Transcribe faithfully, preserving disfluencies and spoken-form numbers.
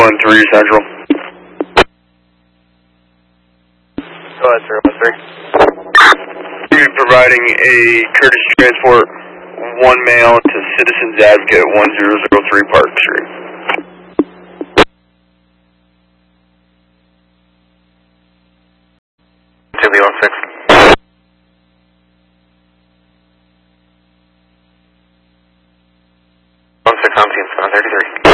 one three Central. Go ahead, three one three. We'll be providing a courtesy transport, one male to Citizens Advocate, one zero zero three Park Street. two B one six. one six, I'm seven thirty-three.